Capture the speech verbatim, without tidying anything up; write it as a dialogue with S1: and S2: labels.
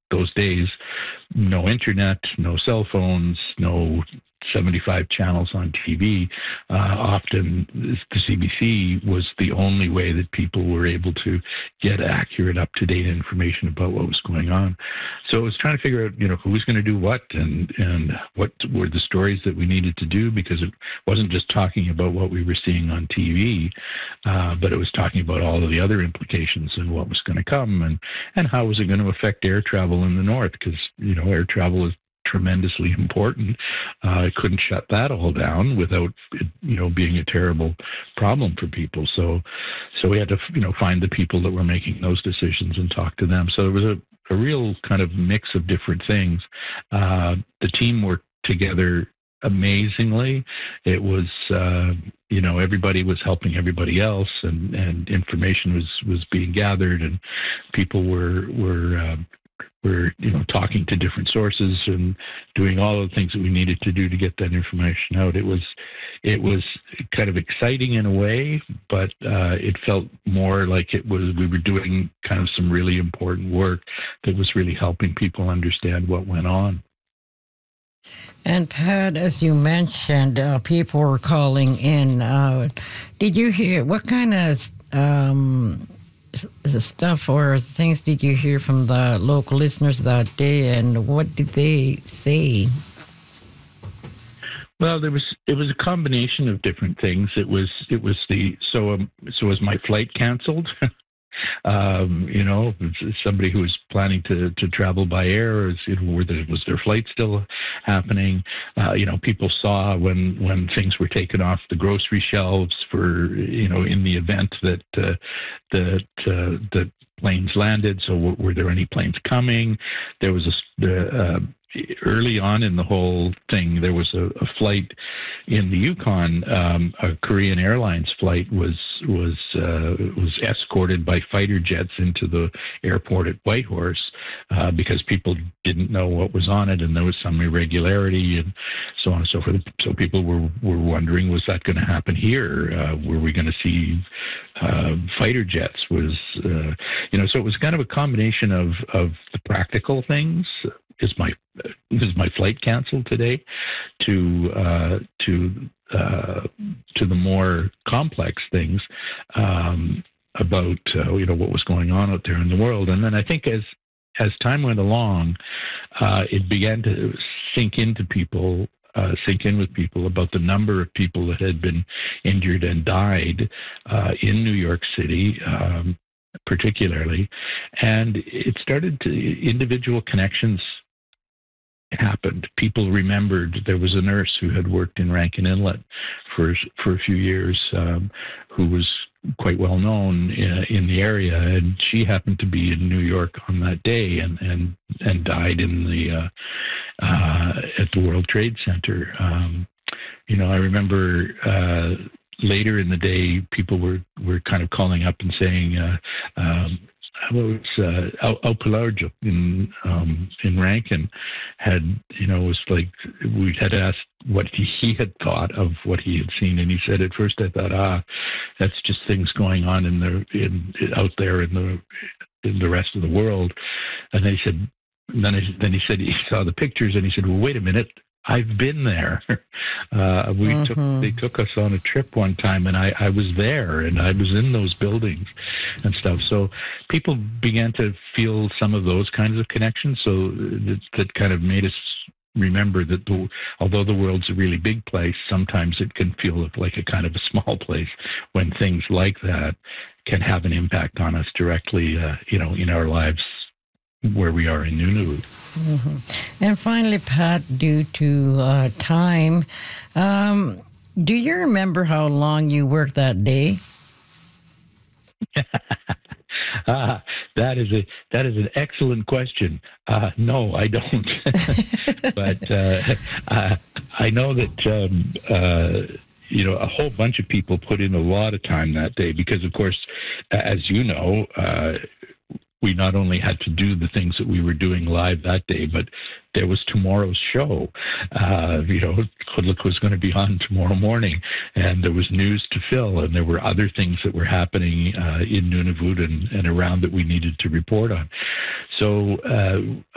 S1: those days, no internet, no cell phones, no seventy-five channels on T V. Uh, often the C B C was the only way that people were able to get accurate, up-to-date information about what was going on. So it was trying to figure out, you know, who was going to do what, and, and what were the stories that we needed to do, because it wasn't just talking about what we were seeing on T V, uh, but it was talking about all of the other implications and what was going to come, and, and how was it going to affect air travel in the north, because, you know, air travel is tremendously important. Uh, I couldn't shut that all down without it, you know, being a terrible problem for people. So, so we had to, you know, find the people that were making those decisions and talk to them. So there was a, a real kind of mix of different things. Uh, the team worked together amazingly. It was, uh, you know, everybody was helping everybody else, and, and information was, was being gathered, and people were, were, uh, We're, you know, talking to different sources and doing all of the things that we needed to do to get that information out. It was, it was kind of exciting in a way, but uh, it felt more like it was, we were doing kind of some really important work that was really helping people understand what went on.
S2: And Pat, as you mentioned, uh, people were calling in. Uh, did you hear, what kind of um, stuff or things did you hear from the local listeners that day, and what did they say?
S1: Well, there was it was a combination of different things. It was it was the so um, so was my flight canceled? Um, you know, somebody who was planning to, to travel by air, is, you know, were there, was their flight still happening? Uh, you know, people saw when, when things were taken off the grocery shelves for, you know, in the event that, uh, that, uh, that planes landed. So w- were there any planes coming? There was a, uh, early on in the whole thing, there was a, a flight in the Yukon. Um, a Korean Airlines flight was was uh, was escorted by fighter jets into the airport at Whitehorse uh, because people didn't know what was on it, and there was some irregularity and so on and so forth. So people were were wondering, was that going to happen here? Uh, were we going to see uh, fighter jets? Was uh, you know? So it was kind of a combination of of the practical things. Is my is my flight canceled today? To uh, to uh, to the more complex things um, about uh, you know what was going on out there in the world, and then I think as as time went along, uh, it began to sink into people. Uh, sink in with people about the number of people that had been injured and died uh, in New York City. Um, particularly, and it started to individual connections happened. People remembered there was a nurse who had worked in Rankin Inlet for for a few years, um, who was quite well known in, in the area, and she happened to be in New York on that day, and and and died in the uh, uh, at the World Trade Center. Um, you know, I remember. Uh, Later in the day, people were, were kind of calling up and saying, uh, um, well, it's uh, Al, Al Pilardo in um, in Rankin had, you know, was like, we had asked what he, he had thought of what he had seen, and he said, at first I thought, ah, that's just things going on in the in out there in the in the rest of the world, and then he said, and then he, then he said he saw the pictures, and he said, well, wait a minute. I've been there. Uh, we mm-hmm. took, they took us on a trip one time, and I, I was there, and I was in those buildings and stuff. So people began to feel some of those kinds of connections. So that, that kind of made us remember that the, although the world's a really big place, sometimes it can feel like a kind of a small place when things like that can have an impact on us directly, uh, you know, in our lives where we are in Nunavut.
S2: Mm-hmm. And finally, Pat, due to uh, time, um, do you remember how long you worked that day?
S1: uh, that is a that is an excellent question. Uh, no, I don't. But uh, I, I know that um, uh, you know a whole bunch of people put in a lot of time that day because, of course, as you know. Uh, We not only had to do the things that we were doing live that day, but there was tomorrow's show. Uh, you know, Khudlik was going to be on tomorrow morning, and there was news to fill, and there were other things that were happening uh, in Nunavut and, and around that we needed to report on. So uh,